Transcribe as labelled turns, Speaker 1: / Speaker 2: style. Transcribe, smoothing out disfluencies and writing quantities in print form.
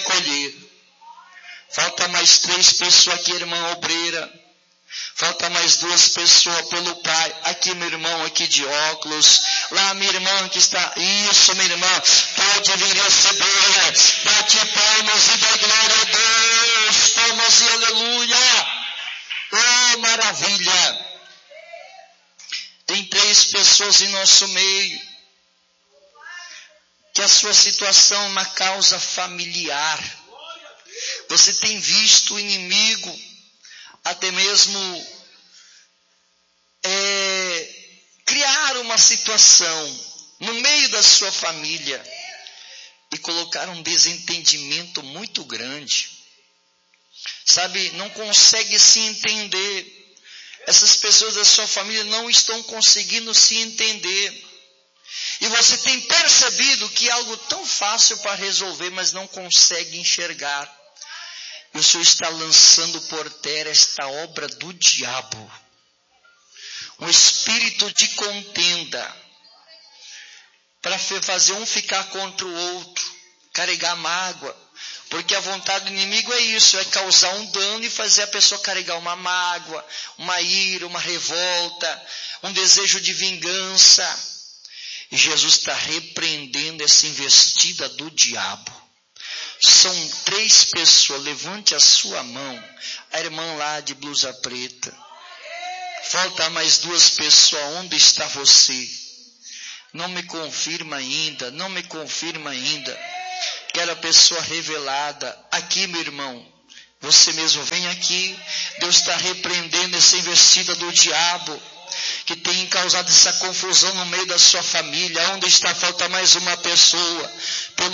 Speaker 1: colher. Falta mais 3 pessoas aqui, irmã obreira. Falta mais 2 pessoas pelo Pai. Aqui, meu irmão, aqui de óculos. Lá, minha irmã que está. Isso, minha irmã. Pode vir receber. Bate palmas e dá glória a Deus. Palmas e aleluia. Oh, maravilha. Tem 3 pessoas em nosso meio. Que a sua situação é uma causa familiar. Você tem visto o inimigo até mesmo criar uma situação no meio da sua família e colocar um desentendimento muito grande. Sabe, não consegue se entender. Essas pessoas da sua família não estão conseguindo se entender. E você tem percebido que é algo tão fácil para resolver, mas não consegue enxergar. E o Senhor está lançando por terra esta obra do diabo. Um espírito de contenda. Para fazer um ficar contra o outro. Carregar mágoa. Porque a vontade do inimigo é isso. É causar um dano e fazer a pessoa carregar uma mágoa. Uma ira, uma revolta. Um desejo de vingança. E Jesus está repreendendo essa investida do diabo. São 3 pessoas, levante a sua mão. A irmã lá de blusa preta. Falta mais 2 pessoas, onde está você? Não me confirma ainda, não me confirma ainda. Quero a pessoa revelada. Aqui, meu irmão, você mesmo vem aqui. Deus está repreendendo essa investida do diabo, que tem causado essa confusão no meio da sua família. Onde está? Falta mais uma pessoa.